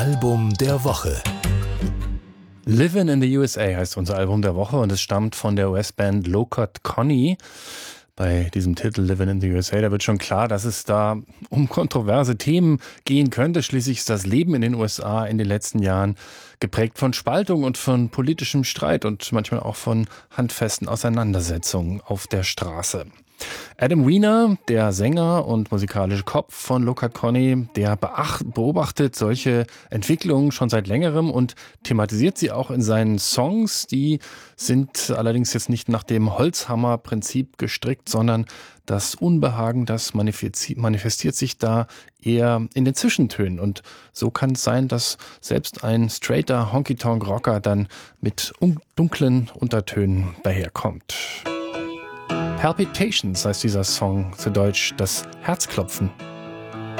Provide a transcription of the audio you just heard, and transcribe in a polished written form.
Album der Woche. Livin' in the USA heißt unser Album der Woche und es stammt von der US-Band Low-Cut Connie. Bei diesem Titel Livin' in the USA, da wird schon klar, dass es da um kontroverse Themen gehen könnte. Schließlich ist das Leben in den USA in den letzten Jahren geprägt von Spaltung und von politischem Streit und manchmal auch von handfesten Auseinandersetzungen auf der Straße. Adam Weiner, der Sänger und musikalische Kopf von Low-Cut Connie, der beobachtet solche Entwicklungen schon seit längerem und thematisiert sie auch in seinen Songs. Die sind allerdings jetzt nicht nach dem Holzhammer-Prinzip gestrickt, sondern das Unbehagen, das manifestiert sich da eher in den Zwischentönen. Und so kann es sein, dass selbst ein straighter Honky-Tonk-Rocker dann mit dunklen Untertönen daherkommt. Palpitations heißt dieser Song, zu Deutsch das Herzklopfen.